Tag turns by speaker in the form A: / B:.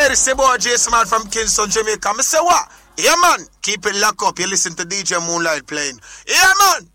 A: Hey, this is your boy Jason Man from Kingston, Jamaica. I say what? Yeah, man. Keep it locked up. You listen to DJ Moonlight playing. Yeah, man.